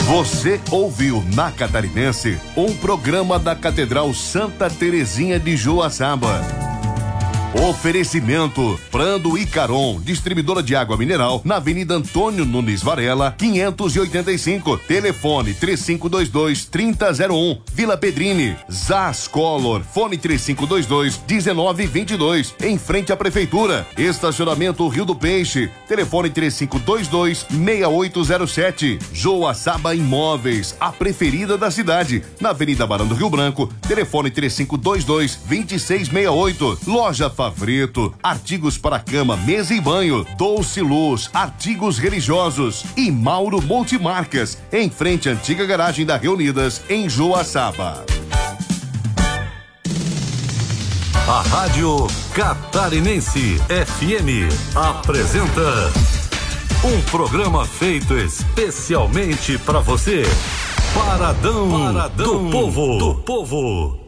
Você ouviu na Catarinense um programa da Catedral Santa Terezinha de Joaçaba. Oferecimento Prando e Caron, distribuidora de água mineral, na Avenida Antônio Nunes Varela, 585. Telefone 3522-3001. Vila Pedrini. Zas Color, fone 3522-1922. Em frente à Prefeitura. Estacionamento Rio do Peixe. Telefone 3522-6807. Joaçaba Imóveis, a preferida da cidade. Na Avenida Barão do Rio Branco. Telefone 3522-2668. Loja Favreto, artigos para cama, mesa e banho. Doce Luz, artigos religiosos. E Mauro Multimarcas, em frente à antiga garagem da Reunidas, em Joaçaba. A Rádio Catarinense FM apresenta um programa feito especialmente para você. Paradão do Povo.